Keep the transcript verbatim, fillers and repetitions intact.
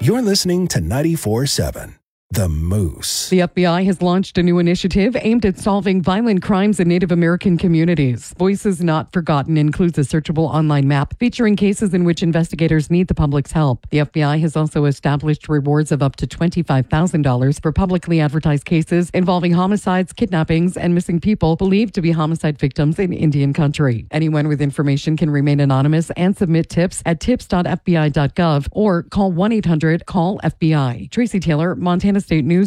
You're listening to ninety-four seven, The Moose. The F B I has launched a new initiative aimed at solving violent crimes in Native American communities. Voices Not Forgotten includes a searchable online map featuring cases in which investigators need the public's help. The F B I has also established rewards of up to twenty-five thousand dollars for publicly advertised cases involving homicides, kidnappings, and missing people believed to be homicide victims in Indian country. Anyone with information can remain anonymous and submit tips at tips dot f b i dot gov or call one eight hundred call F B I. Tracy Taylor, Montana State News.